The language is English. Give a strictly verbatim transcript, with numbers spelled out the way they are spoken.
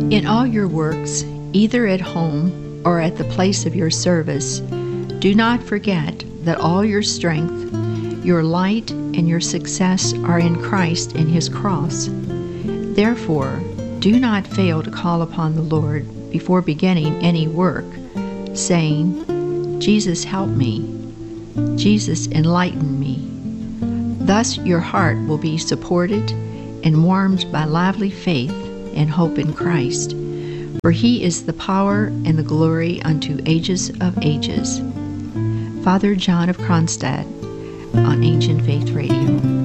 In all your works, either at home or at the place of your service, do not forget that all your strength, your light, and your success are in Christ and His cross. Therefore, do not fail to call upon the Lord before beginning any work, saying, Jesus, help me. Jesus, enlighten me. Thus your heart will be supported and warmed by lively faith and hope in Christ, for He is the power and the glory unto ages of ages. Father John of Kronstadt on Ancient Faith Radio.